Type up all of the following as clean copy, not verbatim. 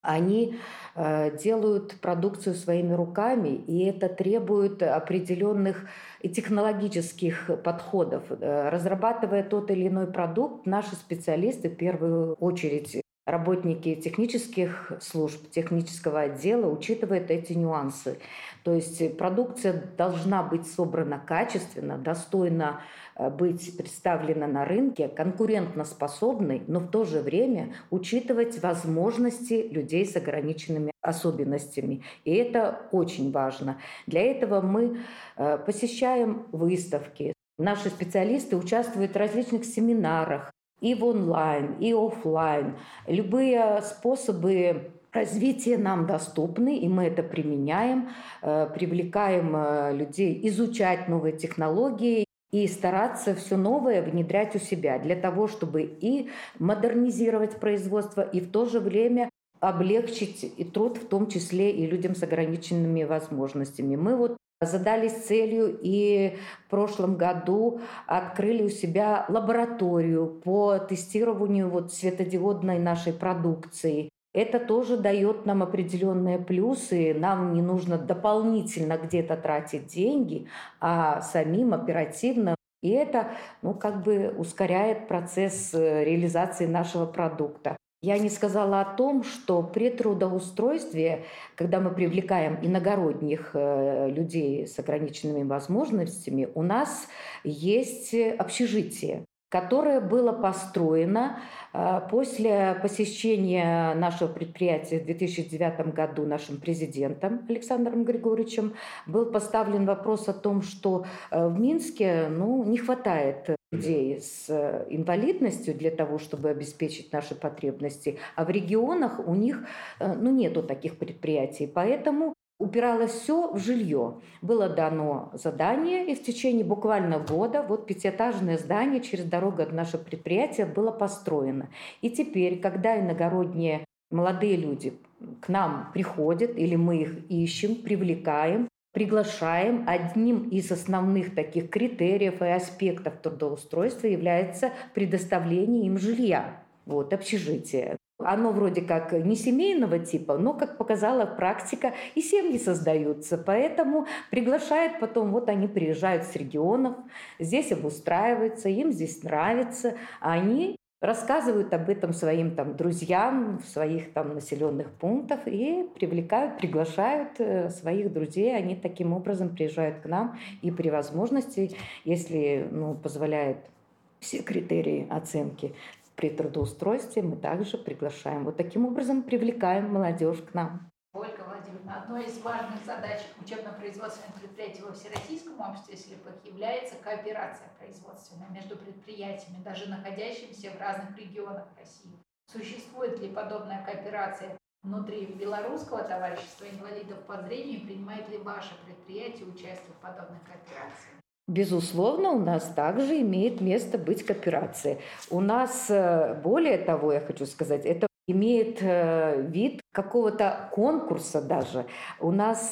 Они делают продукцию своими руками, и это требует определенных и технологических подходов. Разрабатывая тот или иной продукт, наши специалисты, в первую очередь работники технических служб, технического отдела, учитывают эти нюансы. То есть продукция должна быть собрана качественно, достойно быть представлена на рынке, конкурентоспособной, но в то же время учитывать возможности людей с ограниченными особенностями. И это очень важно. Для этого мы посещаем выставки. Наши специалисты участвуют в различных семинарах и в онлайн, и офлайн. Любые способы развития нам доступны, и мы это применяем, привлекаем людей изучать новые технологии и стараться все новое внедрять у себя для того, чтобы и модернизировать производство, и в то же время облегчить и труд, в том числе и людям с ограниченными возможностями. Мы вот задались целью и в прошлом году открыли у себя лабораторию по тестированию вот светодиодной нашей продукции. Это тоже дает нам определенные плюсы. Нам не нужно дополнительно где-то тратить деньги, а самим оперативно. И это, как бы ускоряет процесс реализации нашего продукта. Я не сказала о том, что при трудоустройстве, когда мы привлекаем иногородних людей с ограниченными возможностями, у нас есть общежитие, которое было построено после посещения нашего предприятия в 2009 году нашим президентом Александром Григорьевичем. Был поставлен вопрос о том, что в Минске не хватает людей с инвалидностью для того, чтобы обеспечить наши потребности, а в регионах у них нету таких предприятий. Поэтому упиралось все в жилье. Было дано задание, и в течение буквально года вот пятиэтажное здание через дорогу от нашего предприятия было построено. И теперь, когда иногородние молодые люди к нам приходят, или мы их ищем, привлекаем, приглашаем, одним из основных таких критериев и аспектов трудоустройства является предоставление им жилья, общежитие. Оно вроде как не семейного типа, но, как показала практика, и семьи создаются. Поэтому приглашают потом, они приезжают с регионов, здесь обустраиваются, им здесь нравится, а они рассказывают об этом своим друзьям в своих населенных пунктах и привлекают, приглашают своих друзей. Они таким образом приезжают к нам, и при возможности, если позволяет все критерии оценки, при трудоустройстве мы также приглашаем. Вот таким образом привлекаем молодежь к нам. Ольга Владимировна, одной из важных задач учебно-производственных предприятий во Всероссийском обществе слепых является кооперация производственная между предприятиями, даже находящимися в разных регионах России. Существует ли подобная кооперация внутри Белорусского товарищества инвалидов по зрению? Принимает ли ваше предприятие участие в подобной кооперации? Безусловно, у нас также имеет место быть кооперация. У нас, более того, я хочу сказать, это имеет вид какого-то конкурса даже. У нас,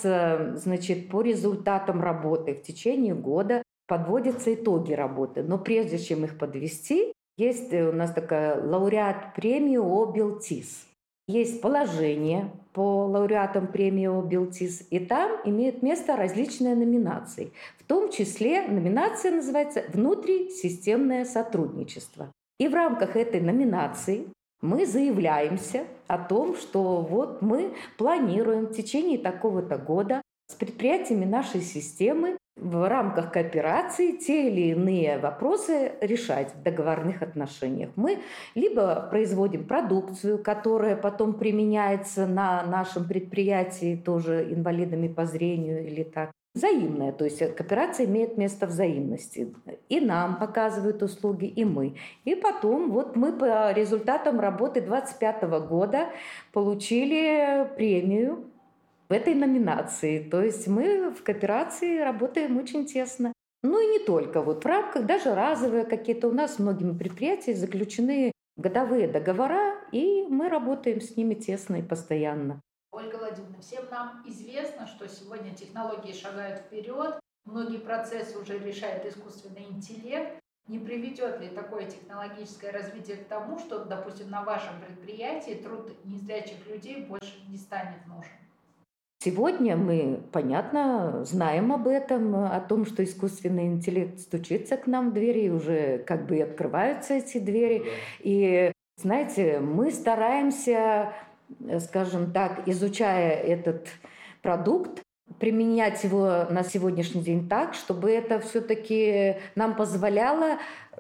по результатам работы в течение года подводятся итоги работы. Но прежде чем их подвести, есть у нас такая лауреат премии ОБелТИС. Есть положение по лауреатам премии ОБелТИС, и там имеют место различные номинации. В том числе номинация называется «Внутрисистемное сотрудничество». И в рамках этой номинации мы заявляемся о том, что мы планируем в течение такого-то года с предприятиями нашей системы в рамках кооперации те или иные вопросы решать в договорных отношениях. Мы либо производим продукцию, которая потом применяется на нашем предприятии тоже инвалидами по зрению или так. Взаимная, то есть кооперация имеет место взаимности. И нам оказывают услуги, и мы. И потом мы по результатам работы 2025 года получили премию в этой номинации. То есть мы в кооперации работаем очень тесно. И не только. В рамках даже разовые какие-то у нас с многими предприятиями заключены годовые договора, и мы работаем с ними тесно и постоянно. Ольга Владимировна, всем нам известно, что сегодня технологии шагают вперед, многие процессы уже решает искусственный интеллект. Не приведет ли такое технологическое развитие к тому, что, допустим, на вашем предприятии труд незрячих людей больше не станет нужен? Сегодня мы, понятно, знаем об этом, о том, что искусственный интеллект стучится к нам в двери, и уже как бы и открываются эти двери. И, знаете, мы стараемся, скажем так, изучая этот продукт, применять его на сегодняшний день так, чтобы это все-таки нам позволяло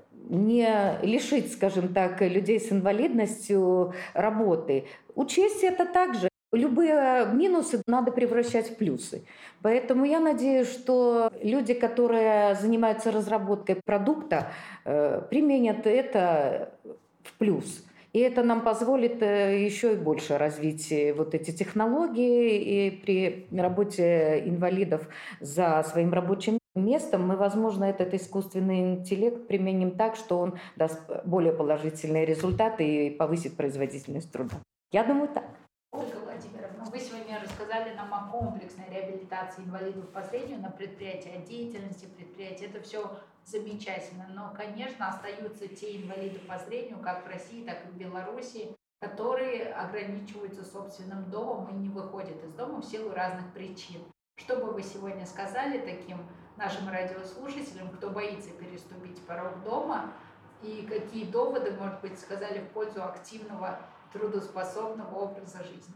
не лишить, скажем так, людей с инвалидностью работы. Учесть это также. Любые минусы надо превращать в плюсы. Поэтому я надеюсь, что люди, которые занимаются разработкой продукта, применят это в плюс. И это нам позволит еще и больше развить вот эти технологии. И при работе инвалидов за своим рабочим местом мы, возможно, этот искусственный интеллект применим так, что он даст более положительные результаты и повысит производительность труда. Я думаю, так. Ольга Владимировна, вы сегодня рассказали нам о комплексной реабилитации инвалидов по зрению на предприятии, о деятельности предприятия. Это все замечательно, но, конечно, остаются те инвалиды по зрению, как в России, так и в Беларуси, которые ограничиваются собственным домом и не выходят из дома в силу разных причин. Что бы вы сегодня сказали таким нашим радиослушателям, кто боится переступить порог дома, и какие доводы, может быть, сказали в пользу активного трудоспособного образа жизни?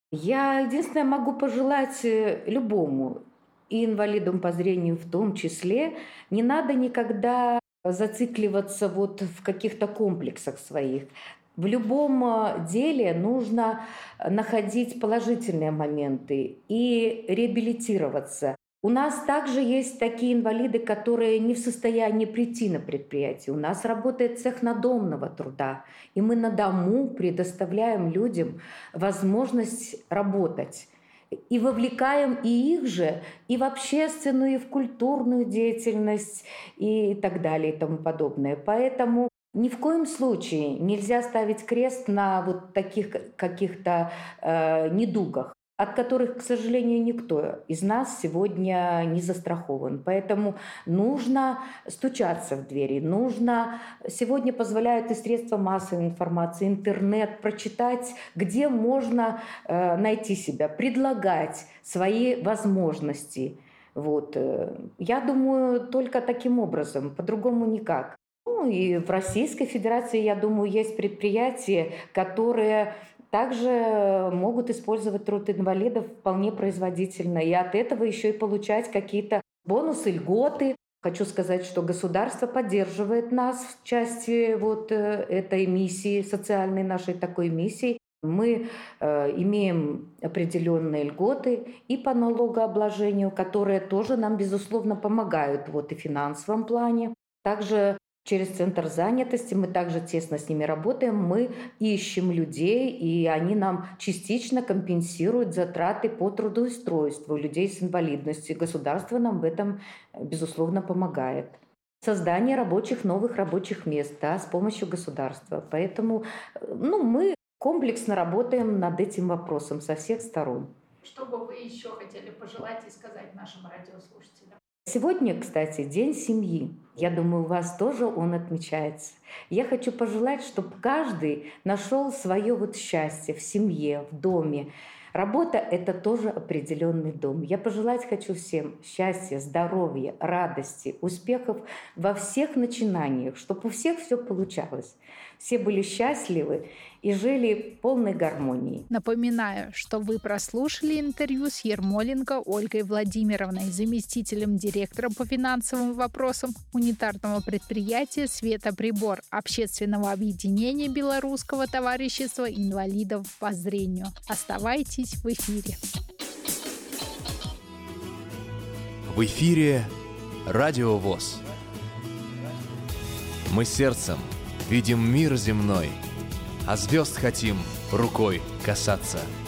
Я единственное могу пожелать любому, и инвалидам по зрению в том числе, не надо никогда зацикливаться вот в каких-то комплексах своих. В любом деле нужно находить положительные моменты и реабилитироваться. У нас также есть такие инвалиды, которые не в состоянии прийти на предприятие. У нас работает цех надомного труда, и мы на дому предоставляем людям возможность работать. И вовлекаем и их же, и в общественную, и в культурную деятельность, и так далее, и тому подобное. Поэтому ни в коем случае нельзя ставить крест на вот таких каких-то недугах, от которых, к сожалению, никто из нас сегодня не застрахован. Поэтому нужно стучаться в двери, нужно... Сегодня позволяют и средства массовой информации, интернет, прочитать, где можно найти себя, предлагать свои возможности. Вот. Я думаю, только таким образом, по-другому никак. Ну и в Российской Федерации, я думаю, есть предприятия, которые также могут использовать труд инвалидов вполне производительно. И от этого еще и получать какие-то бонусы, льготы. Хочу сказать, что государство поддерживает нас в части вот этой миссии, социальной нашей такой миссии. Мы имеем определенные льготы и по налогообложению, которые тоже нам, безусловно, помогают вот и в финансовом плане. Также через Центр занятости мы также тесно с ними работаем, мы ищем людей, и они нам частично компенсируют затраты по трудоустройству людей с инвалидностью. Государство нам в этом, безусловно, помогает. Создание новых рабочих мест, да, с помощью государства. Поэтому мы комплексно работаем над этим вопросом со всех сторон. Что бы вы еще хотели пожелать и сказать нашим радиослушателям? Сегодня, кстати, День семьи. Я думаю, у вас тоже он отмечается. Я хочу пожелать, чтобы каждый нашел свое вот счастье в семье, в доме. Работа – это тоже определенный дом. Я пожелать хочу всем счастья, здоровья, радости, успехов во всех начинаниях, чтобы у всех все получалось. Все были счастливы и жили в полной гармонии. Напоминаю, что вы прослушали интервью с Ермоленко Ольгой Владимировной, заместителем директора по финансовым вопросам унитарного предприятия «Светоприбор» общественного объединения Белорусского товарищества инвалидов по зрению. Оставайтесь в эфире. В эфире Радио ВОС. Мы сердцем видим мир земной, а звезд хотим рукой касаться.